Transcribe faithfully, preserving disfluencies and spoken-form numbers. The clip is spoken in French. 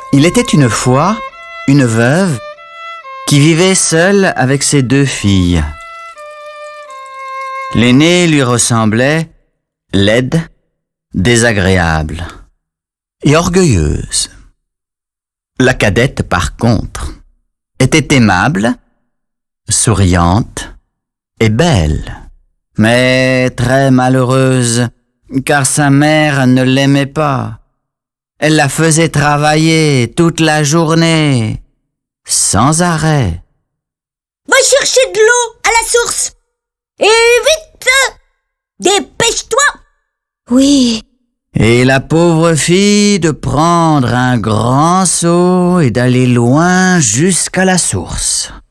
Il était une fois une veuve qui vivait seule avec ses deux filles. L'aînée lui ressemblait laide, désagréable et orgueilleuse. La cadette, par contre, était aimable, souriante et belle, mais très malheureuse, car sa mère ne l'aimait pas. Elle la faisait travailler toute la journée, sans arrêt. Va chercher de l'eau à la source. Et vite! Dépêche-toi! Oui. Et la pauvre fille de prendre un grand seau et d'aller loin jusqu'à la source.